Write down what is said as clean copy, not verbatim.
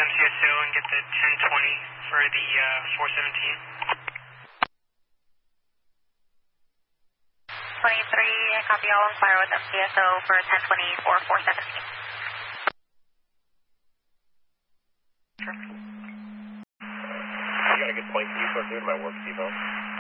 MCSO and get the 1020 for the 417. 23, copy all on fire with MCSO for 1020 for 417. You got a good point. Can you start doing my work, Steve-O?